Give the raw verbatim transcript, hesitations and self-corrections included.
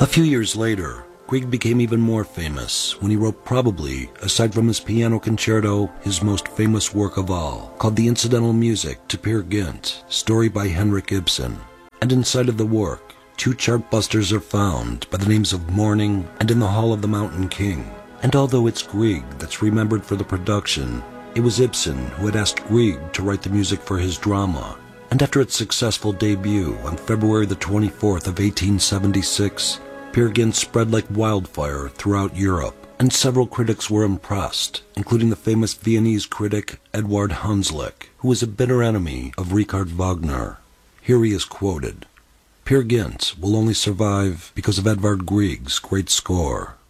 A few years later, Grieg became even more famous when he wrote probably, aside from his piano concerto, his most famous work of all, called the Incidental Music to Peer Gynt, story by Henrik Ibsen. And inside of the work, two chartbusters are found by the names of Morning and In the Hall of the Mountain King. And although it's Grieg that's remembered for the production, it was Ibsen who had asked Grieg to write the music for his drama. And after its successful debut on February the twenty-fourth of eighteen seventy-six, Peer Gynt spread like wildfire throughout Europe, and several critics were impressed, including the famous Viennese critic Eduard Hanslick, who was a bitter enemy of Richard Wagner. Here he is quoted, "Peer Gynt will only survive because of Edvard Grieg's great score."